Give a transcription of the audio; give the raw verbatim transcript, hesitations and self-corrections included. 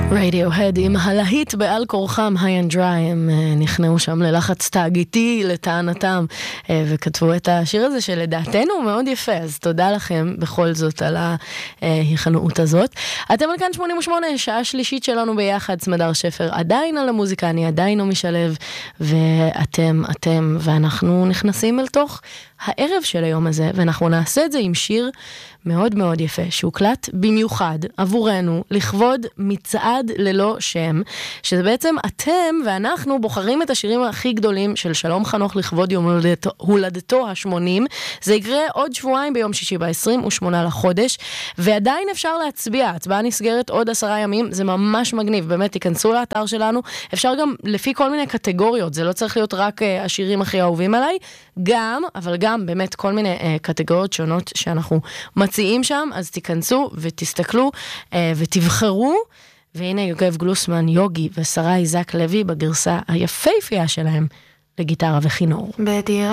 רדיוהד עם הלהיט בעל כורחם High and Dry, הם נכנעו שם ללחץ תאגיתי לטענתם וכתבו את השיר הזה שלדעתנו הוא מאוד יפה, אז תודה לכם בכל זאת על ההיכנעות הזאת. אתם על כאן שמונים ושמונה, שעה שלישית שלנו ביחד, סמדר שפר עדיין על המוזיקה, אני עדיין לא משלב, ואתם, אתם ואנחנו נכנסים אל תוך הערב של היום הזה, ואנחנו נעשה את זה עם שיר מאוד מאוד יפה, שהוקלט במיוחד עבורנו, לכבוד מצעד ללא שם, שזה בעצם אתם ואנחנו בוחרים את השירים הכי גדולים של שלום חנוך לכבוד יום הולדתו, הולדתו ה-שמונים. זה יקרה עוד שבועיים ביום שישי ב-עשרים ושמונה לחודש, ועדיין אפשר להצביע, הצבעה נסגרת עוד עשרה ימים, זה ממש מגניב, באמת תיכנסו לאתר שלנו, אפשר גם לפי כל מיני קטגוריות, זה לא צריך להיות רק uh, השירים הכי אהובים עליי, גם, אבל גם באמת כל מיני uh, קטגוריות שונות שאנחנו מציעים שם, אז תיכנסו ותסתכלו uh, ותבחרו, והנה יוגב גלוסמן, יוגי ושרה איזק לוי בגרסה היפהפייה שלהם לגיטרה וכינור. בדירה